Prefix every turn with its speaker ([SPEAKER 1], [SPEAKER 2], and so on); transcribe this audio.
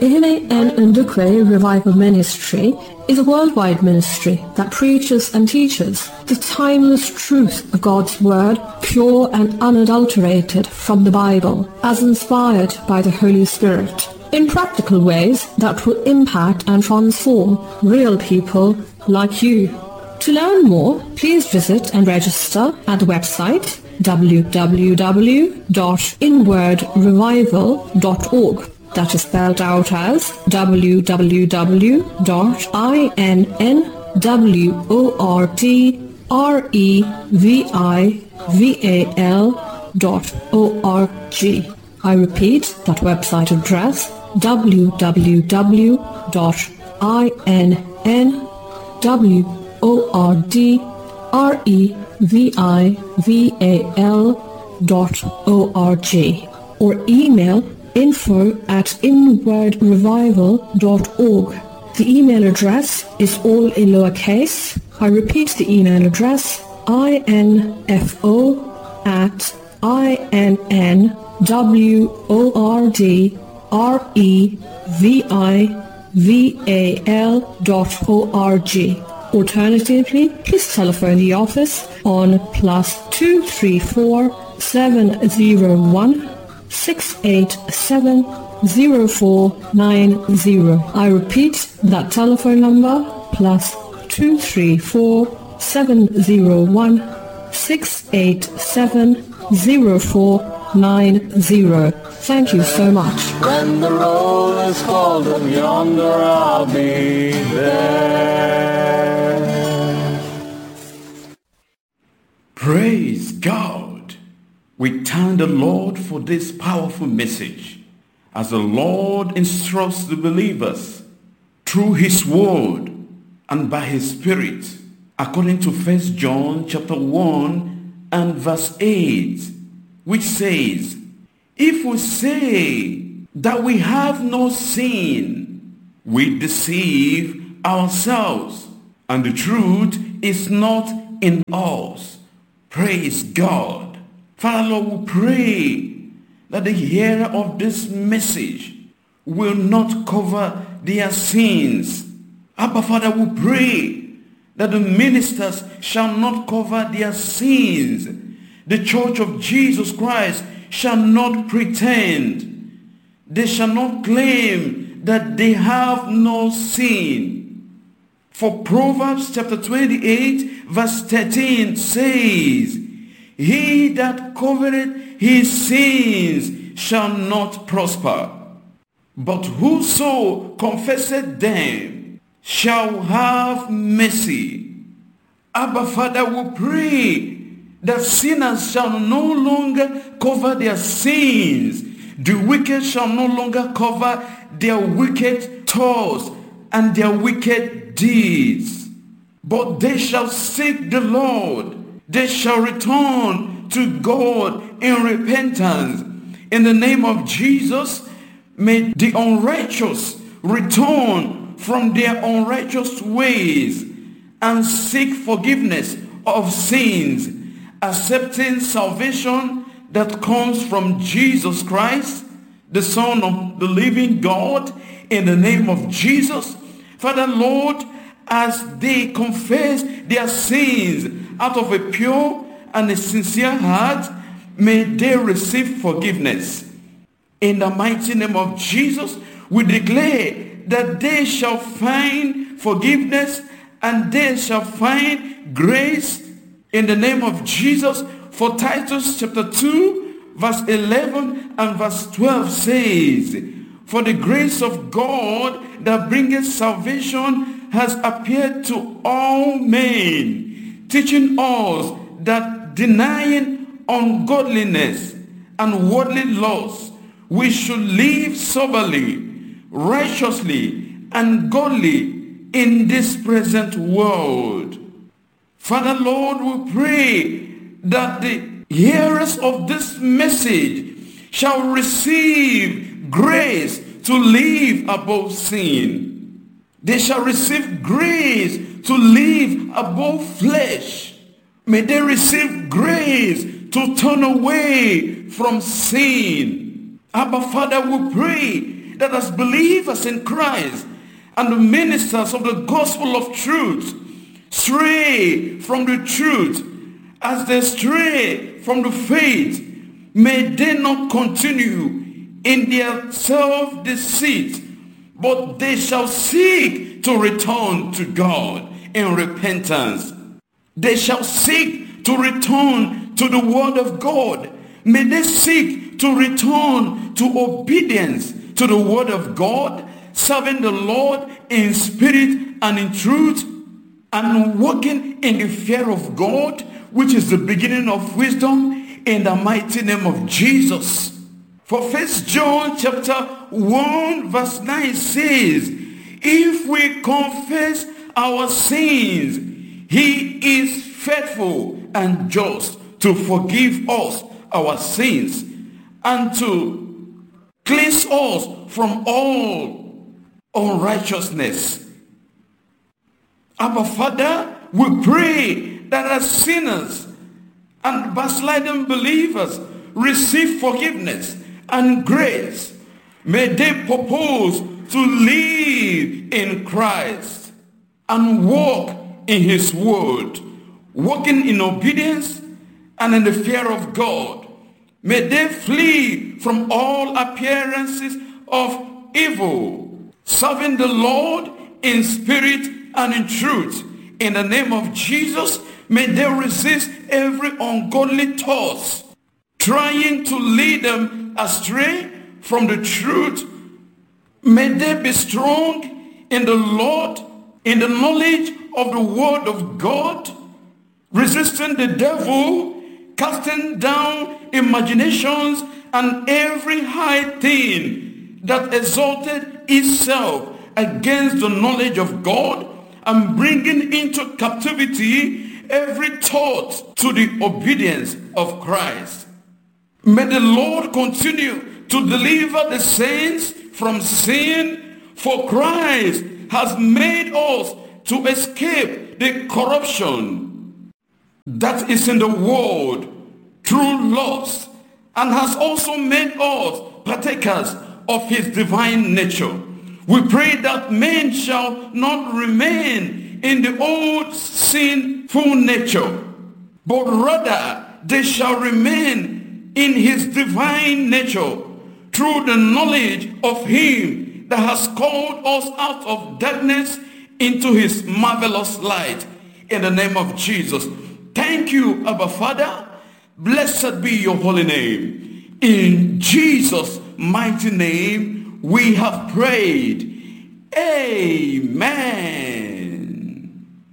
[SPEAKER 1] Ihene and Ndukwe Revival Ministry is a worldwide ministry that preaches and teaches the timeless truth of God's Word, pure and unadulterated from the Bible, as inspired by the Holy Spirit, in practical ways that will impact and transform real people like you. To learn more, please visit and register at the website www.inwardrevival.org. That is spelled out as www.inwardrevival.org. I repeat that website address, www.inwardrevival.org, or email info@inwardrevival.org. The email address is all in lowercase. I repeat the email address, info@inwardrevival.org. Alternatively, please telephone the office on +234 701 687 0490. I repeat that telephone number, +234 701 687 0490. Thank you so much.
[SPEAKER 2] When the roll is called up yonder, I'll be there.
[SPEAKER 3] Praise God. We thank the Lord for this powerful message, as the Lord instructs the believers through His Word and by His Spirit, according to 1 John chapter 1 and verse 8, which says, if we say that we have no sin, we deceive ourselves, and the truth is not in us. Praise God. Father, Lord, we pray that the hearer of this message will not cover their sins. Abba, Father, we pray that the ministers shall not cover their sins. The Church of Jesus Christ shall not pretend. They shall not claim that they have no sin. For Proverbs chapter 28 verse 13 says, he that covereth his sins shall not prosper, but whoso confesseth them shall have mercy. Abba, Father, we pray that sinners shall no longer cover their sins. The wicked shall no longer cover their wicked thoughts and their wicked deeds, but they shall seek the Lord. They shall return to God in repentance. In the name of Jesus, may the unrighteous return from their unrighteous ways and seek forgiveness of sins, accepting salvation that comes from Jesus Christ, the Son of the living God, in the name of Jesus. Father, Lord, as they confess their sins out of a pure and a sincere heart, may they receive forgiveness. In the mighty name of Jesus, we declare that they shall find forgiveness and they shall find grace in the name of Jesus. For Titus chapter 2 verse 11 and verse 12 says, for the grace of God that bringeth salvation has appeared to all men, teaching us that denying ungodliness and worldly lusts, we should live soberly, righteously, and godly in this present world. Father, Lord, we pray that the hearers of this message shall receive grace to live above sin. They shall receive grace to live above flesh. May they receive grace to turn away from sin. Abba, Father, we pray that as believers in Christ and the ministers of the gospel of truth stray from the truth, as they stray from the faith, may they not continue in their self-deceit, but they shall seek to return to God in repentance. They shall seek to return to the word of God. May they seek to return to obedience to the word of God, serving the Lord in spirit and in truth, and walking in the fear of God, which is the beginning of wisdom, in the mighty name of Jesus. For 1 John chapter 1 verse 9 says, if we confess our sins, he is faithful and just to forgive us our sins and to cleanse us from all unrighteousness. Abba Father, we pray that as sinners and backsliding believers receive forgiveness and grace, may they propose to live in Christ and walk in his word, walking in obedience and in the fear of God. May they flee from all appearances of evil, serving the Lord in spirit and in truth. In the name of Jesus, may they resist every ungodly thought trying to lead them astray from the truth. May they be strong in the Lord, in the knowledge of the word of God, resisting the devil, casting down imaginations and every high thing that exalted itself against the knowledge of God, and bringing into captivity every thought to the obedience of Christ. May the Lord continue to deliver the saints from sin, for Christ has made us to escape the corruption that is in the world through lust, and has also made us partakers of his divine nature. We pray that men shall not remain in the old sinful nature, but rather they shall remain in his divine nature through the knowledge of him that has called us out of darkness into his marvelous light. In the name of Jesus. Thank you, Abba Father. Blessed be your holy name. In Jesus' mighty name we have prayed. Amen.